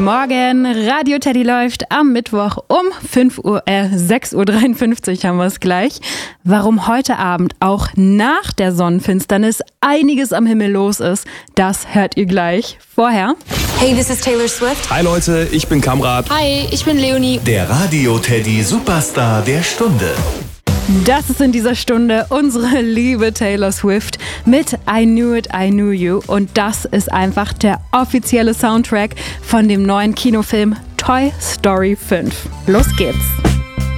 Morgen, Radio Teddy läuft am Mittwoch um 6:53 Uhr haben wir es gleich. Warum heute Abend auch nach der Sonnenfinsternis einiges am Himmel los ist, das hört ihr gleich. Vorher. Hey, this is Taylor Swift. Hi Leute, ich bin Kamrat. Hi, ich bin Leonie. Der Radio Teddy Superstar der Stunde. Das ist in dieser Stunde unsere liebe Taylor Swift mit I Knew It, I Knew You. Und das ist einfach der offizielle Soundtrack von dem neuen Kinofilm Toy Story 5. Los geht's!